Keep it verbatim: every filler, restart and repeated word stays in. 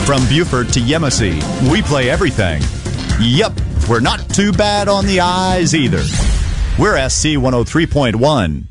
From Beaufort to Yemassee, we play everything. Yup, we're not too bad on the eyes either. We're S C one oh three point one.